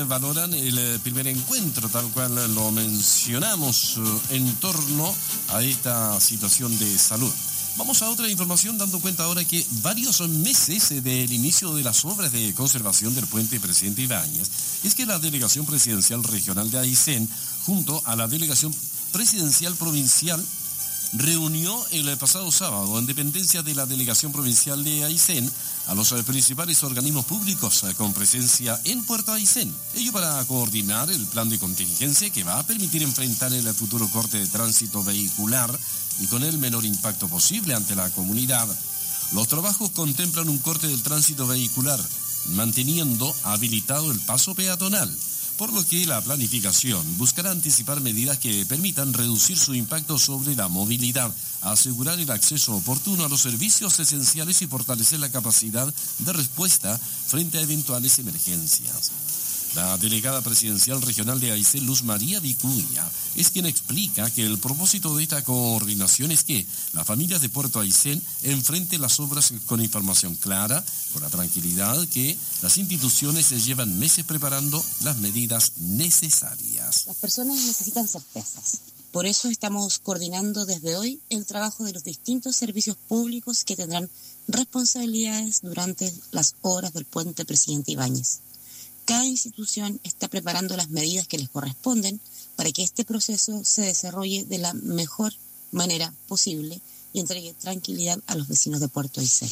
valoran el primer encuentro, tal cual lo mencionamos, en torno a esta situación de salud. Vamos a otra información, dando cuenta ahora que varios meses del inicio de las obras de conservación del puente Presidente Ibáñez, es que la Delegación Presidencial Regional de Aysén, junto a la Delegación Presidencial Provincial, reunió el pasado sábado, en dependencia de la Delegación Provincial de Aysén, a los principales organismos públicos con presencia en Puerto Aysén. Ello para coordinar el plan de contingencia que va a permitir enfrentar el futuro corte de tránsito vehicular y con el menor impacto posible ante la comunidad. Los trabajos contemplan un corte del tránsito vehicular, manteniendo habilitado el paso peatonal, por lo que la planificación buscará anticipar medidas que permitan reducir su impacto sobre la movilidad, asegurar el acceso oportuno a los servicios esenciales y fortalecer la capacidad de respuesta frente a eventuales emergencias. La delegada presidencial regional de Aysén, Luz María Vicuña, es quien explica que el propósito de esta coordinación es que las familias de Puerto Aysén enfrenten las obras con información clara, con la tranquilidad que las instituciones se llevan meses preparando las medidas necesarias. Las personas necesitan certezas. Por eso estamos coordinando desde hoy el trabajo de los distintos servicios públicos que tendrán responsabilidades durante las obras del puente Presidente Ibáñez. Cada institución está preparando las medidas que les corresponden para que este proceso se desarrolle de la mejor manera posible y entregue tranquilidad a los vecinos de Puerto Aysén.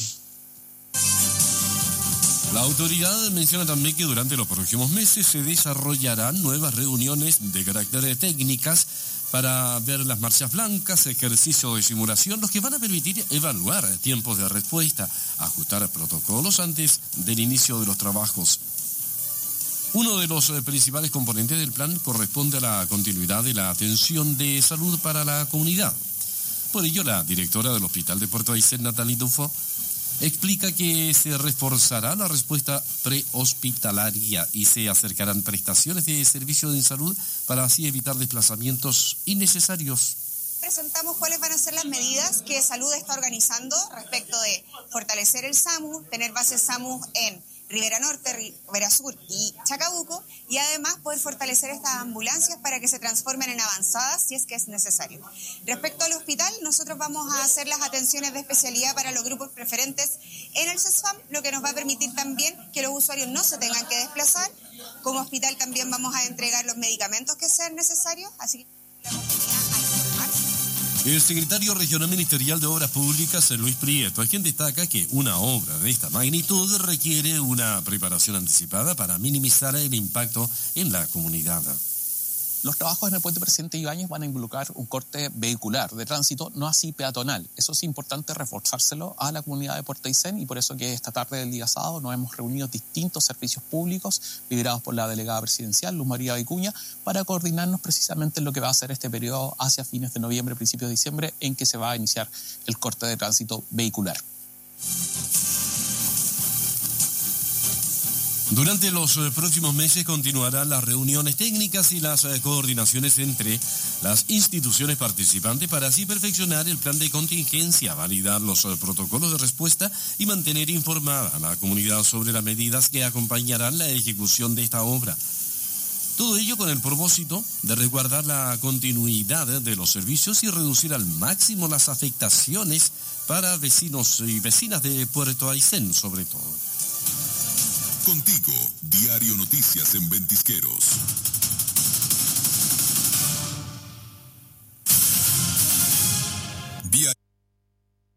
La autoridad menciona también que durante los próximos meses se desarrollarán nuevas reuniones de carácter técnicas para ver las marchas blancas, ejercicios de simulación, los que van a permitir evaluar tiempos de respuesta, ajustar protocolos antes del inicio de los trabajos. Uno de los principales componentes del plan corresponde a la continuidad de la atención de salud para la comunidad. Por ello, la directora del Hospital de Puerto Aysén, Natalie Dufo, explica que se reforzará la respuesta prehospitalaria y se acercarán prestaciones de servicio de salud para así evitar desplazamientos innecesarios. Presentamos cuáles van a ser las medidas que Salud está organizando respecto de fortalecer el SAMU, tener bases SAMU en Rivera Norte, Rivera Sur y Chacabuco, y además poder fortalecer estas ambulancias para que se transformen en avanzadas si es que es necesario. Respecto al hospital, nosotros vamos a hacer las atenciones de especialidad para los grupos preferentes en el CESFAM, lo que nos va a permitir también que los usuarios no se tengan que desplazar. Como hospital también vamos a entregar los medicamentos que sean necesarios, así que la oportunidad a informarse. El secretario regional ministerial de Obras Públicas, Luis Prieto, es quien destaca que una obra de esta magnitud requiere una preparación anticipada para minimizar el impacto en la comunidad. Los trabajos en el puente Presidente Ibáñez van a involucrar un corte vehicular de tránsito, no así peatonal. Eso es importante reforzárselo a la comunidad de Puerto Aysén y por eso que esta tarde del día sábado nos hemos reunido distintos servicios públicos liderados por la delegada presidencial, Luz María Vicuña, para coordinarnos precisamente en lo que va a ser este periodo hacia fines de noviembre, principios de diciembre, en que se va a iniciar el corte de tránsito vehicular. Durante los próximos meses continuarán las reuniones técnicas y las coordinaciones entre las instituciones participantes para así perfeccionar el plan de contingencia, validar los protocolos de respuesta y mantener informada a la comunidad sobre las medidas que acompañarán la ejecución de esta obra. Todo ello con el propósito de resguardar la continuidad de los servicios y reducir al máximo las afectaciones para vecinos y vecinas de Puerto Aysén, sobre todo. Contigo, Diario Noticias en Ventisqueros. Diario